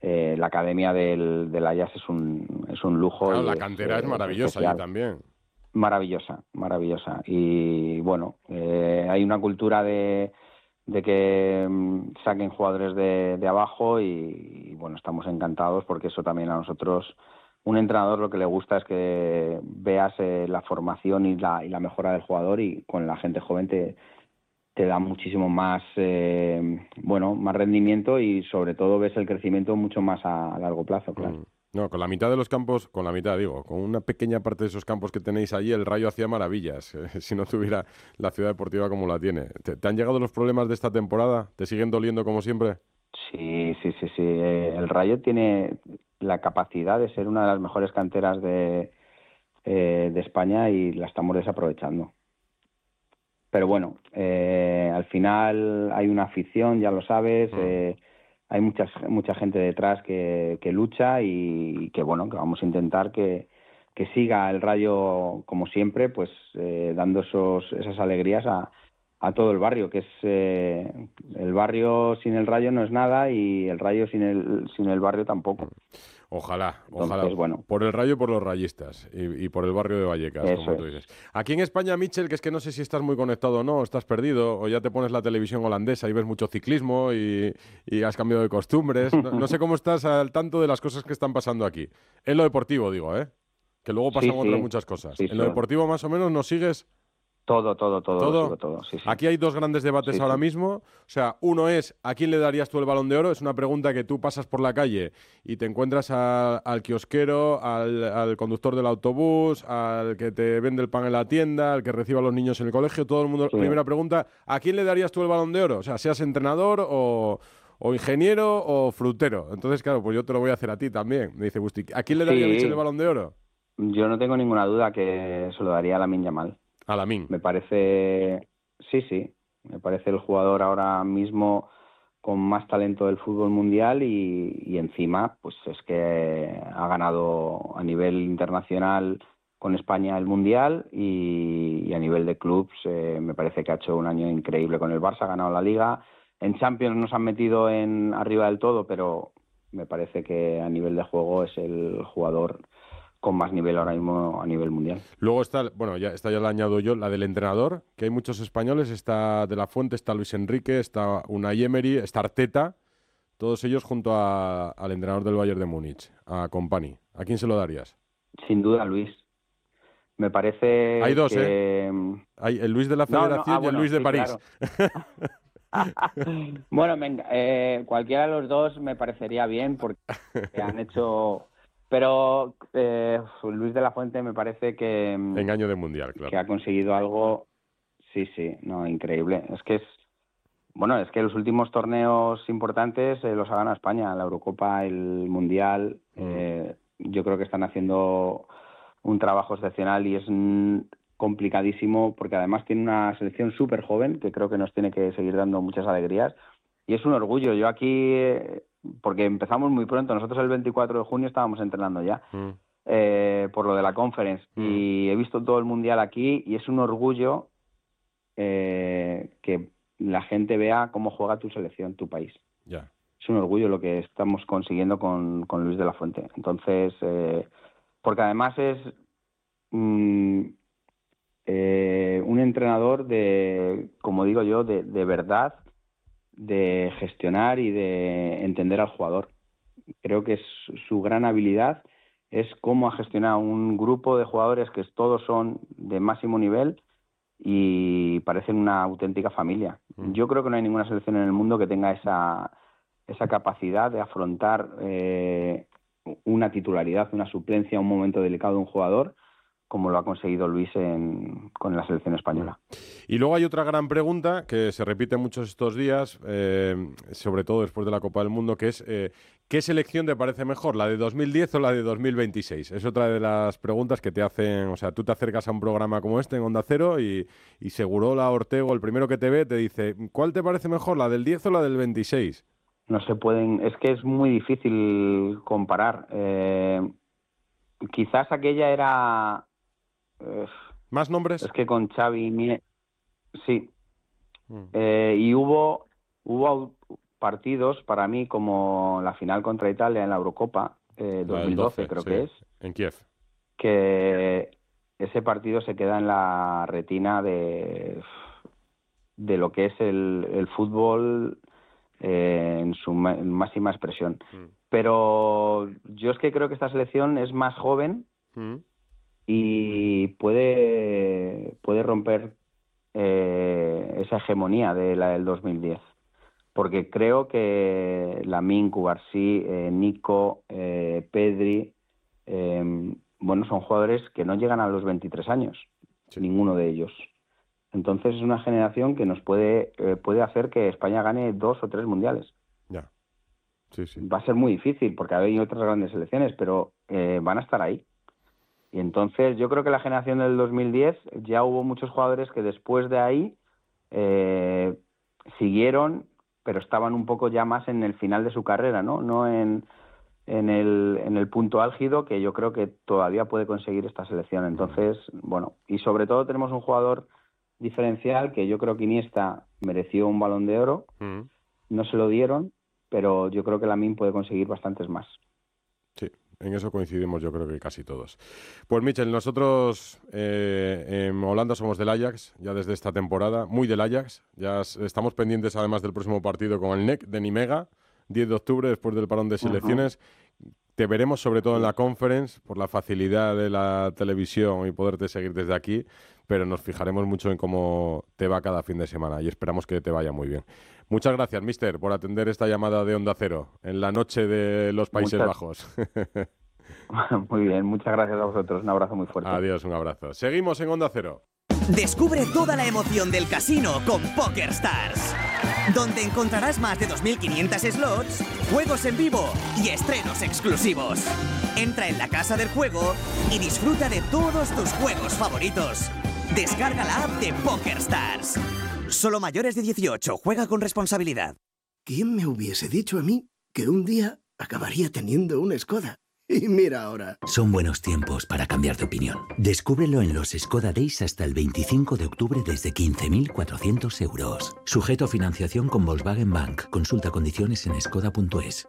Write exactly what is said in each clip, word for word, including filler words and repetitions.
eh, la academia del, del Ajax es un, es un lujo. Claro, Y la es, cantera es eh, es maravillosa allí especial. también. Maravillosa, maravillosa. Y bueno, eh, hay una cultura de, de que mm, saquen jugadores de, de abajo y, y bueno, estamos encantados porque eso también a nosotros, un entrenador lo que le gusta es que veas eh, la formación y la, y la mejora del jugador, y con la gente joven te, te da muchísimo más, eh, bueno, más rendimiento, y sobre todo ves el crecimiento mucho más a, a largo plazo, claro. Mm. No, con la mitad de los campos, con la mitad digo, con una pequeña parte de esos campos que tenéis allí, el Rayo hacía maravillas, eh, si no tuviera la ciudad deportiva como la tiene. ¿Te, te han llegado los problemas de esta temporada? ¿Te siguen doliendo como siempre? Sí, sí, sí, sí. Eh, El Rayo tiene la capacidad de ser una de las mejores canteras de, eh, de España, y la estamos desaprovechando. Pero bueno, eh, al final hay una afición, ya lo sabes, Mm. eh, hay mucha, mucha gente detrás que, que lucha, y que bueno, que vamos a intentar que, que siga el Rayo como siempre, pues eh, dando esos, esas alegrías a, a todo el barrio, que es eh, el barrio sin el Rayo no es nada, y el Rayo sin el, sin el barrio tampoco. Ojalá, ojalá. Entonces, bueno, Por el Rayo y por los rayistas y, y por el barrio de Vallecas, eso como es. tú dices. Aquí en España, Michel, que es que no sé si estás muy conectado o no, estás perdido, o ya te pones la televisión holandesa y ves mucho ciclismo y, y has cambiado de costumbres. No, no sé cómo estás al tanto de las cosas que están pasando aquí. En lo deportivo, digo, ¿eh? Que luego Sí, pasan otras sí, muchas cosas. sí, En lo sí. deportivo, más o menos, ¿nos sigues? Todo, todo, todo lo sigo, ¿Todo? todo, sí, sí. Aquí hay dos grandes debates Sí, ahora sí. mismo. O sea, uno es, ¿a quién le darías tú el Balón de Oro? Es una pregunta que tú pasas por la calle y te encuentras a- al kiosquero, al, al conductor del autobús, al que te vende el pan en la tienda, al que recibe a los niños en el colegio. Todo el mundo. Sí. Primera pregunta, ¿a quién le darías tú el Balón de Oro? O sea, seas entrenador o, o ingeniero o frutero. Entonces, claro, pues yo te lo voy a hacer a ti también. Me dice Busti, ¿a quién le daría Michel el Sí, Balón de Oro? yo no tengo ninguna duda que se lo daría a Lamine Yamal. A Lamine. Me parece, sí, sí, me parece el jugador ahora mismo con más talento del fútbol mundial, y, y encima, pues es que ha ganado a nivel internacional con España el mundial, y, y a nivel de clubs eh, me parece que ha hecho un año increíble con el Barça, ha ganado la Liga. En Champions nos han metido en arriba del todo, pero me parece que a nivel de juego es el jugador con más nivel ahora mismo a nivel mundial. Luego está, bueno, ya esta ya la añado yo, la del entrenador, que hay muchos españoles, está De La Fuente, está Luis Enrique, está Unai Emery, está Arteta, todos ellos junto a- al entrenador del Bayern de Múnich, a Company. ¿A quién se lo darías? Sin duda, Luis. Me Hay parece dos, ¿eh? que... Hay el Luis de la No, no, ah, Federación y el bueno, Luis de sí, París. claro. Bueno, me enc- eh, cualquiera de los dos me parecería bien, porque han hecho... Pero eh, Luis de la Fuente me parece que, mm, Engaño de mundial, que claro. ha conseguido algo, sí, sí, no, increíble. Es que es, bueno, es que los últimos torneos importantes eh, los ha ganado España, la Eurocopa, el Mundial. Mm. Eh, yo creo que están haciendo un trabajo excepcional, y es mm, complicadísimo, porque además tiene una selección súper joven que creo que nos tiene que seguir dando muchas alegrías, y es un orgullo. Yo aquí, eh, porque empezamos muy pronto, nosotros el veinticuatro de junio estábamos entrenando ya, Mm. eh, por lo de la conference, Mm. y he visto todo el mundial aquí, y es un orgullo eh, que la gente vea cómo juega tu selección, tu país. Ya. Es un orgullo lo que estamos consiguiendo con, con Luis de la Fuente. Entonces, eh, porque además es mm, eh, un entrenador de, como digo yo, de, de verdad, de gestionar y de entender al jugador. Creo que es su gran habilidad es cómo ha gestionado un grupo de jugadores que todos son de máximo nivel y parecen una auténtica familia. Mm. Yo creo que no hay ninguna selección en el mundo que tenga esa, esa capacidad de afrontar eh, una titularidad, una suplencia, un momento delicado de un jugador, como lo ha conseguido Luis en, con la selección Mm. española. Y luego hay otra gran pregunta que se repite muchos estos días, eh, sobre todo después de la Copa del Mundo, que es eh, ¿qué selección te parece mejor, la de dos mil diez o la de dos mil veintiséis? Es otra de las preguntas que te hacen, o sea, tú te acercas a un programa como este en Onda Cero y, y Segurola Ortego, el primero que te ve, te dice, ¿cuál te parece mejor, la del diez o la del veintiséis? No se pueden, es que es muy difícil comparar. Eh, quizás aquella era, eh, ¿Más nombres? es que con Xavi, Mie- sí, Mm. eh, y hubo, hubo partidos para mí, como la final contra Italia en la Eurocopa, eh, dos mil doce creo sí, que es. En Kiev. Que ese partido se queda en la retina de, de lo que es el, el fútbol eh, en su ma- en máxima expresión. Mm. Pero yo es que creo que esta selección es más joven Mm. y puede, puede romper eh, esa hegemonía de la del dos mil diez. Porque creo que Lamine, Cubarsí, eh, Nico, eh, Pedri, eh, bueno, son jugadores que no llegan a los veintitrés años, Sí. ninguno de ellos. Entonces es una generación que nos puede, eh, puede hacer que España gane dos o tres mundiales. Ya. Sí, sí. Va a ser muy difícil porque hay otras grandes selecciones, pero eh, van a estar ahí. Y entonces yo creo que la generación del dos mil diez ya hubo muchos jugadores que después de ahí eh, siguieron, pero estaban un poco ya más en el final de su carrera, ¿no? No en, en, el, en el punto álgido que yo creo que todavía puede conseguir esta selección. Entonces, bueno, y sobre todo tenemos un jugador diferencial que yo creo que Iniesta mereció un Balón de Oro, Mm. no se lo dieron, pero yo creo que Lamine puede conseguir bastantes más. Sí, en eso coincidimos yo creo que casi todos. Pues Michel, nosotros eh, en Holanda somos del Ajax, ya desde esta temporada, muy del Ajax. Ya s- estamos pendientes además del próximo partido con el N E C de Nimega, diez de octubre, después del parón de selecciones. Te veremos sobre todo en la conference, por la facilidad de la televisión y poderte seguir desde aquí, pero nos fijaremos mucho en cómo te va cada fin de semana y esperamos que te vaya muy bien. Muchas gracias, mister, por atender esta llamada de Onda Cero en la noche de los Países Muchas- Bajos. Muy bien, muchas gracias a vosotros, un abrazo muy fuerte. Adiós, un abrazo. Seguimos en Onda Cero. Descubre toda la emoción del casino con PokerStars, donde encontrarás más de dos mil quinientos slots, juegos en vivo y estrenos exclusivos. Entra en la casa del juego y disfruta de todos tus juegos favoritos. Descarga la app de PokerStars. Solo mayores de dieciocho, juega con responsabilidad. ¿Quién me hubiese dicho a mí que un día acabaría teniendo una Skoda? Y mira ahora. Son buenos tiempos para cambiar de opinión. Descúbrelo en los Skoda Days hasta el veinticinco de octubre desde quince mil cuatrocientos euros. Sujeto a financiación con Volkswagen Bank. Consulta condiciones en skoda punto es.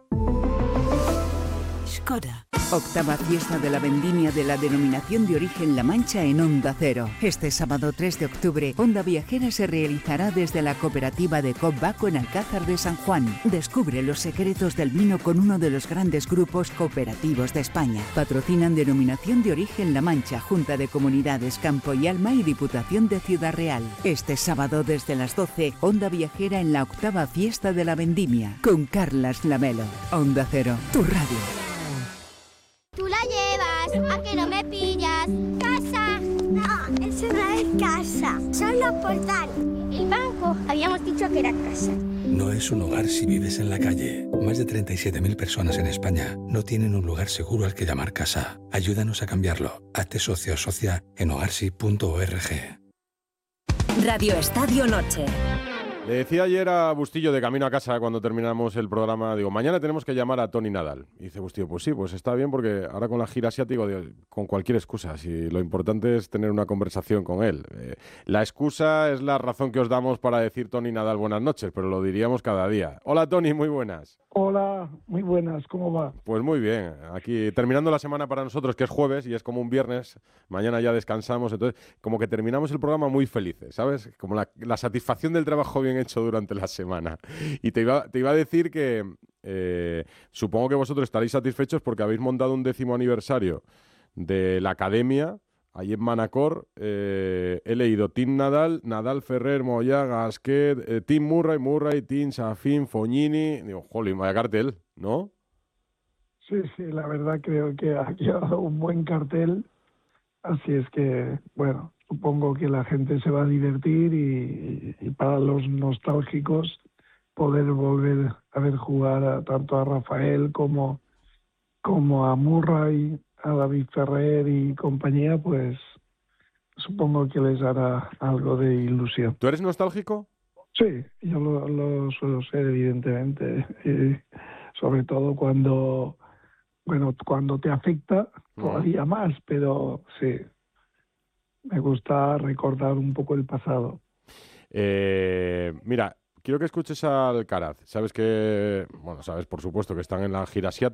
Skoda. Octava fiesta de la vendimia de la denominación de origen La Mancha en Onda Cero. Este sábado tres de octubre, Onda Viajera se realizará desde la cooperativa de Cop Baco en Alcázar de San Juan. Descubre los secretos del vino con uno de los grandes grupos cooperativos de España. Patrocinan denominación de origen La Mancha, Junta de Comunidades Campo y Alma y Diputación de Ciudad Real. Este sábado desde las doce, Onda Viajera en la octava fiesta de la vendimia con Carlas Lamelo. Onda Cero, tu radio. Tú la llevas, a que no me pillas. ¡Casa! No, eso no es casa, son los portales. El banco, habíamos dicho que era casa. No es un hogar si vives en la calle. Más de treinta y siete mil personas en España no tienen un lugar seguro al que llamar casa. Ayúdanos a cambiarlo. Hazte socio o socia en hogarsi punto org. Radio Estadio Noche. Le decía ayer a Bustillo de camino a casa cuando terminamos el programa, digo, mañana tenemos que llamar a Toni Nadal. Y dice Bustillo, pues sí, pues está bien porque ahora con la gira asiática, digo, con cualquier excusa, si lo importante es tener una conversación con él. Eh, la excusa es la razón que os damos para decir Toni Nadal buenas noches, pero lo diríamos cada día. Hola Toni, muy buenas. Hola, muy buenas, ¿cómo va? Pues muy bien, aquí terminando la semana para nosotros, que es jueves y es como un viernes, mañana ya descansamos, entonces como que terminamos el programa muy felices, ¿sabes? Como la, la satisfacción del trabajo bien hecho durante la semana. Y te iba, te iba a decir que eh, supongo que vosotros estaréis satisfechos porque habéis montado un décimo aniversario de la Academia, ahí en Manacor. eh, he leído Team Nadal, Nadal, Ferrer, Moya, Gasquet, eh, Team Murray, Murray, Team Safin, Fognini. Digo, jolín, vaya cartel, ¿no? Sí, sí, la verdad creo que ha quedado un buen cartel. Así es que, bueno, supongo que la gente se va a divertir y, y para los nostálgicos poder volver a ver jugar a, tanto a Rafael como, como a Murray, a David Ferrer y compañía, pues supongo que les hará algo de ilusión. ¿Tú eres nostálgico? Sí, yo lo, lo suelo ser, evidentemente, y sobre todo cuando, bueno, cuando te afecta todavía más, pero sí, me gusta recordar un poco el pasado. Eh, mira, quiero que escuches a Alcaraz. Sabes que, bueno, sabes por supuesto que están en la gira asiática.